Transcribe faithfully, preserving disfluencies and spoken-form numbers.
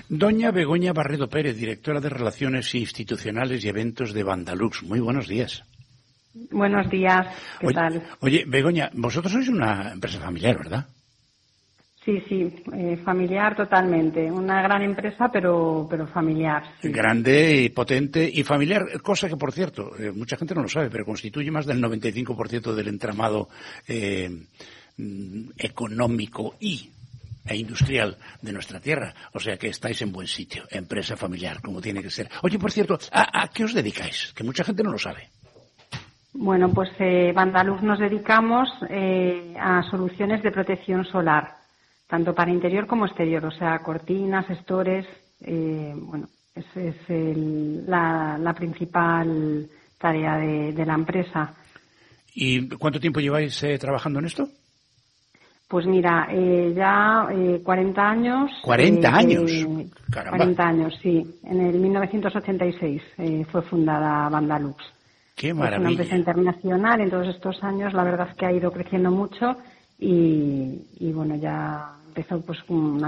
Doña Begoña Barredo Pérez, directora de Relaciones Institucionales y Eventos de Vandalux. Muy buenos días. Buenos días, ¿qué oye, tal? Oye, Begoña, vosotros sois una empresa familiar, ¿verdad? Sí, sí, eh, familiar totalmente. Una gran empresa, pero pero familiar. Sí. Grande y potente y familiar, cosa que, por cierto, eh, mucha gente no lo sabe, pero constituye más del noventa y cinco por ciento del entramado eh, económico y e industrial de nuestra tierra. O sea que estáis en buen sitio, empresa familiar, como tiene que ser. Oye, por cierto, ¿a, a qué os dedicáis? Que mucha gente no lo sabe. Bueno, pues eh, Vandalux nos dedicamos eh, a soluciones de protección solar, tanto para interior como exterior, o sea, cortinas, estores, eh, bueno, esa es el, la, la principal tarea de, de la empresa. ¿Y cuánto tiempo lleváis eh, trabajando en esto? Pues mira, eh, ya eh, cuarenta años. ¿cuarenta eh, años? Eh, Caramba. cuarenta años, sí. En el mil novecientos ochenta y seis eh, fue fundada Vandalux. ¡Qué Es una maravilla! empresa internacional, en todos estos años la verdad es que ha ido creciendo mucho y, y bueno, ya empezó pues una